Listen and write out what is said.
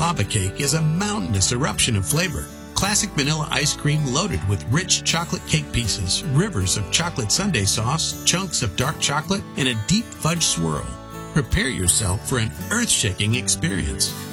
lava cake is a mountainous eruption of flavor. Classic vanilla ice cream loaded with rich chocolate cake pieces, rivers of chocolate sundae sauce, chunks of dark chocolate, and a deep fudge swirl. Prepare yourself for an earth-shaking experience.